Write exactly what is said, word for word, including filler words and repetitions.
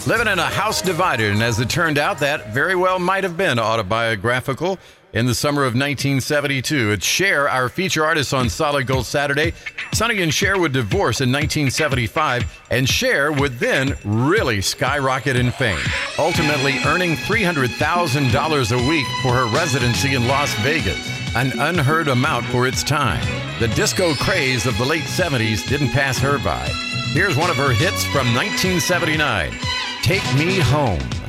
Living in a house divided, and as it turned out, that very well might have been autobiographical. In the summer of nineteen seventy-two, it's Cher, our feature artist on Solid Gold Saturday. Sonny and Cher would divorce in nineteen seventy-five, and Cher would then really skyrocket in fame, ultimately earning three hundred thousand dollars a week for her residency in Las Vegas, an unheard amount for its time. The disco craze of the late seventies didn't pass her by. Here's one of her hits from nineteen seventy-nine, Take Me Home.